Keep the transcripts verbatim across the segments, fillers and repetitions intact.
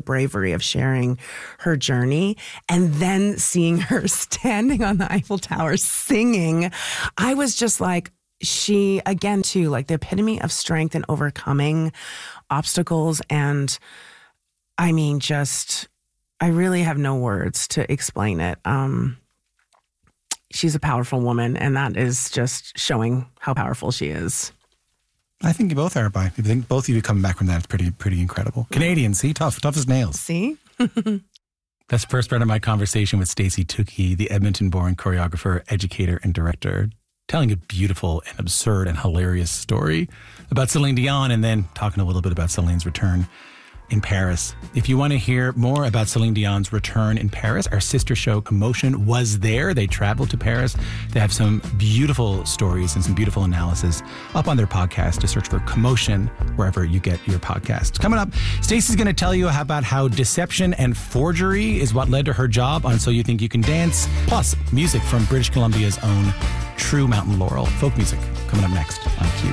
bravery of sharing her journey. And then seeing her standing on the Eiffel Tower singing, I was just like, she, again, too, like the epitome of strength and overcoming obstacles. And I mean, just, I really have no words to explain it. Um, she's a powerful woman, and that is just showing how powerful she is. I think you both are, By. I think both of you coming back from that is pretty, pretty incredible. Canadian, see? Tough, tough as nails. See? That's the first part of my conversation with Stacey Tukey, the Edmonton-born choreographer, educator, and director, telling a beautiful and absurd and hilarious story about Celine Dion, and then talking a little bit about Celine's return in Paris. If you want to hear more about Celine Dion's return in Paris, our sister show Commotion was there. They traveled to Paris. They have some beautiful stories and some beautiful analysis up on their podcast. Just search for Commotion wherever you get your podcasts. Coming up, Stacey's going to tell you about how deception and forgery is what led to her job on So You Think You Can Dance, plus music from British Columbia's own True Mountain Laurel. Folk music coming up next on Q.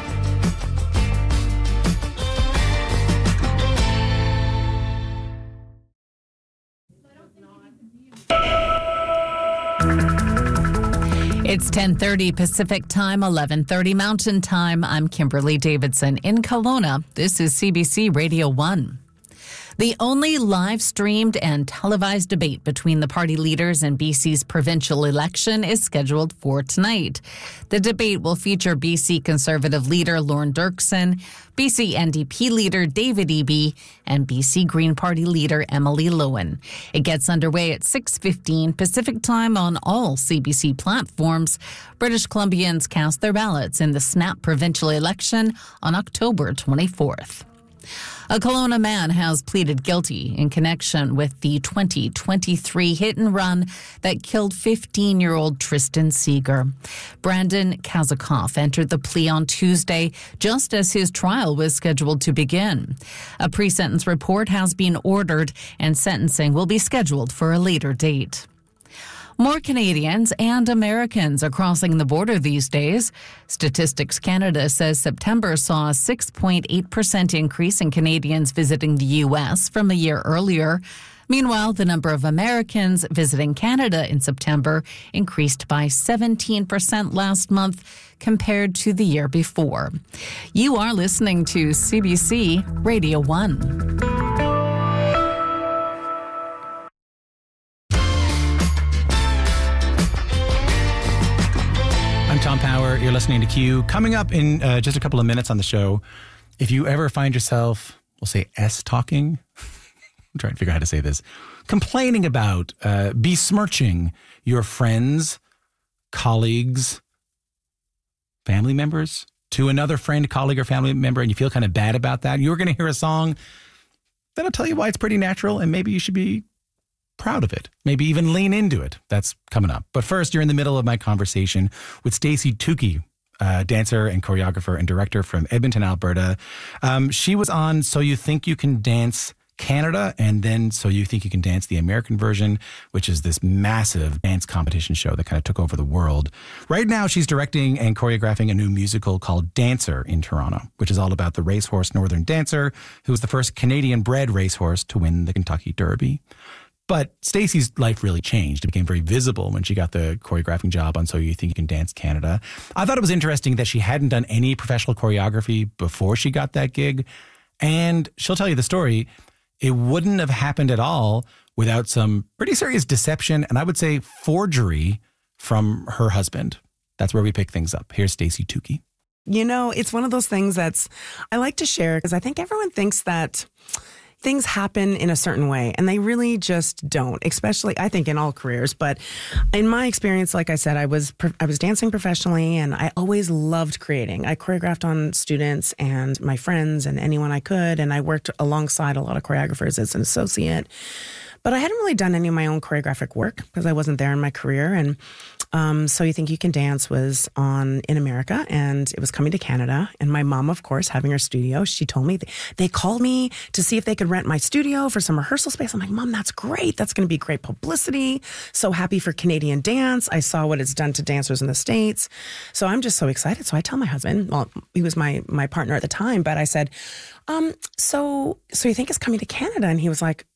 It's ten thirty Pacific Time, eleven thirty Mountain Time. I'm Kimberly Davidson in Kelowna. This is C B C Radio one. The only live-streamed and televised debate between the party leaders in B C's provincial election is scheduled for tonight. The debate will feature B C Conservative leader Lorne Dirksen, B C N D P leader David Eby, and B C Green Party leader Emily Lewin. It gets underway at six fifteen Pacific Time on all C B C platforms. British Columbians cast their ballots in the Snap provincial election on October twenty-fourth. A Kelowna man has pleaded guilty in connection with the twenty twenty-three hit and run that killed fifteen-year-old Tristan Seeger. Brandon Kazakoff entered the plea on Tuesday, just as his trial was scheduled to begin. A pre-sentence report has been ordered, and sentencing will be scheduled for a later date. More Canadians and Americans are crossing the border these days. Statistics Canada says September saw a six point eight percent increase in Canadians visiting the U S from a year earlier. Meanwhile, the number of Americans visiting Canada in September increased by seventeen percent last month compared to the year before. You are listening to C B C Radio one. I'm Tom Power. You're listening to Q. Coming up in uh, just a couple of minutes on the show, if you ever find yourself, we'll say S-talking, I'm trying to figure out how to say this, complaining about, uh, besmirching your friends, colleagues, family members to another friend, colleague, or family member, and you feel kind of bad about that, you're going to hear a song that'll tell you why it's pretty natural, and maybe you should be proud of it. Maybe even lean into it. That's coming up. But first, you're in the middle of my conversation with Stacey Tukey, uh, dancer and choreographer and director from Edmonton, Alberta. Um, she was on So You Think You Can Dance Canada, and then So You Think You Can Dance the American version, which is this massive dance competition show that kind of took over the world. Right now, she's directing and choreographing a new musical called Dancer in Toronto, which is all about the racehorse Northern Dancer, who was the first Canadian-bred racehorse to win the Kentucky Derby. But Stacey's life really changed. It became very visible when she got the choreographing job on So You Think You Can Dance Canada. I thought it was interesting that she hadn't done any professional choreography before she got that gig. And she'll tell you the story. It wouldn't have happened at all without some pretty serious deception and I would say forgery from her husband. That's where we pick things up. Here's Stacey Tukey. You know, it's one of those things that's I like to share because I think everyone thinks that things happen in a certain way, and they really just don't, especially, I think, in all careers. But in my experience, like I said, I was I was dancing professionally, and I always loved creating. I choreographed on students and my friends and anyone I could, and I worked alongside a lot of choreographers as an associate. But I hadn't really done any of my own choreographic work because I wasn't there in my career. And um, So You Think You Can Dance was on in America, and it was coming to Canada. And my mom, of course, having her studio, she told me, they called me to see if they could rent my studio for some rehearsal space. I'm like, Mom, that's great. That's going to be great publicity. So happy for Canadian dance. I saw what it's done to dancers in the States. So I'm just so excited. So I tell my husband, well, he was my, my partner at the time, but I said, um, so, so you think it's coming to Canada? And he was like,